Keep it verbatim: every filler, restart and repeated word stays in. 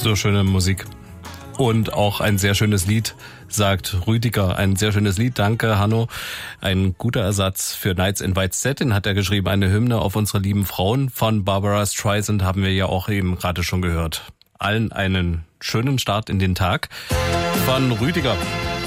So schöne Musik. Und auch ein sehr schönes Lied, sagt Rüdiger. Ein sehr schönes Lied, danke Hanno. Ein guter Ersatz für Nights in White Satin hat er geschrieben. Eine Hymne auf unsere lieben Frauen. Von Barbara Streisand haben wir ja auch eben gerade schon gehört. Allen einen schönen Start in den Tag von Rüdiger.